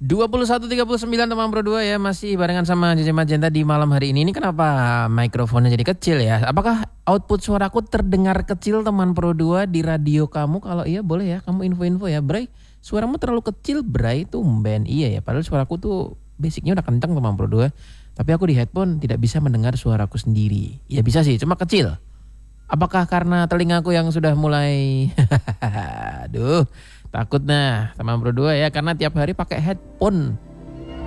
21.39 teman Pro 2 ya, masih barengan sama JJ Magenta di malam hari ini. Ini kenapa mikrofonnya jadi kecil ya? Apakah output suaraku terdengar kecil teman Pro 2 di radio kamu? Kalau iya boleh ya kamu info-info ya. Bray, suaramu terlalu kecil Bray, tumben. Iya ya, padahal suaraku tuh basicnya udah kenceng teman Pro 2. Tapi aku di headphone tidak bisa mendengar suaraku sendiri. Ya bisa sih, cuma kecil. Apakah karena telingaku yang sudah mulai aduh, takut nah teman Pro 2 ya, karena tiap hari pakai headphone